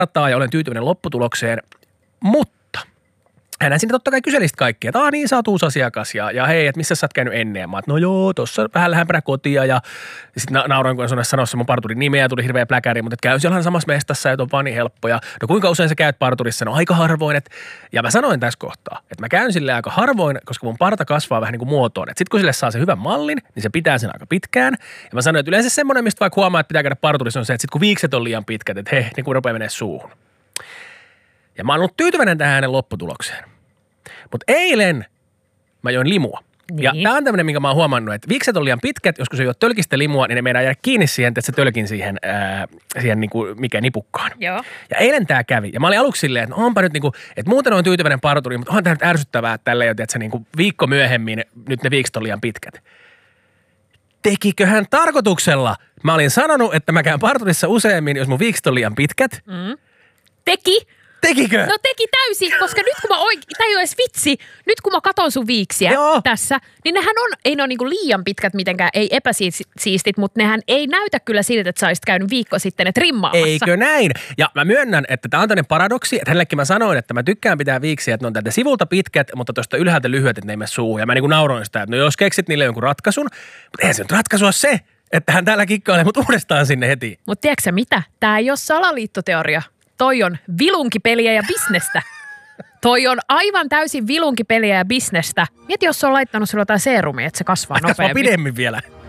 ja olen tyytyväinen lopputulokseen, mutta hän sinne totta kai kyseli kaikkia, että niin sä oot uusi asiakas ja hei, että missä sä oot käynyt ennen? Mä oot, no joo, tossa vähän lähempänä kotia ja sitten nauroin, kun en sanoa mun parturin nimeä ja tuli hirveä pläkäri, mutta käy siellä samassa mestassa ja on vaan niin helppo. Ja no kuinka usein sä käyt parturissa? No aika harvoin. Ja mä sanoin tässä kohtaa, että mä käyn sille aika harvoin, koska mun parta kasvaa vähän niin kuin muotoon. Että sit kun sille saa sen hyvän mallin, niin se pitää sen aika pitkään. Ja mä sanoin, että yleensä semmoinen, mistä vaikka huomaa, että pitää käydä parturissa on se, että sit kun viikset on liian pitkät, että niin kun rupeaa menee suuhun. Ja mä oon ollut tyytyväinen tähän hänen lopputulokseen. Mutta eilen mä join limua. Niin. Ja tää on tämmönen, minkä mä oon huomannut, että viikset on liian pitkät, joskus se juot tölkistä limua, niin ne meidän jää kiinni siihen, että se tölkin siihen niinku, mikä nipukkaan. Joo. Ja eilen tää kävi. Ja mä olin aluksi silleen, että onpa nyt niinku, että muuten on tyytyväinen parturi, mutta onhan tää nyt ärsyttävää, että tälleen jo, että se niinku viikko myöhemmin, nyt ne viikset on liian pitkät. Tekikö hän tarkoituksella? Mä olin sanonut, että mä käyn parturissa useammin, jos mun viikset on liian pitkät. Teki. Tekikö? No teki täysin, koska nyt kun mä tää ei ole edes vitsi, nyt kun mä katon sun viiksiä tässä, niin nehän on, ei ne ole niinku liian pitkät mitenkään, ei epäsiistit, mutta nehän ei näytä kyllä siltä, että sä olisit käynyt viikko sitten ne trimmaamassa. Eikö näin? Ja mä myönnän, että tää on tämmöinen paradoksi, että hänellekin mä sanoin, että mä tykkään pitää viiksiä, että ne on täältä sivulta pitkät, mutta tuosta ylhäältä lyhyet, että ne ei mene suuhun. Ja mä niinku nauroin sitä, että no jos keksit niille jonkun ratkaisun, mutta eihän se nyt ratkaisu ole se, että hän täällä kikkailee mut uudestaan sinne heti. Mutta tiedätkö sä mitä? Tää ei ole salaliittoteoria. Toi on vilunkipeliä ja bisnestä. Toi on aivan täysin vilunkipeliä ja bisnestä. Mieti, jos se on laittanut sulle jotain seerumia, että se kasvaa nopeammin. Kasvaa pidemmin vielä.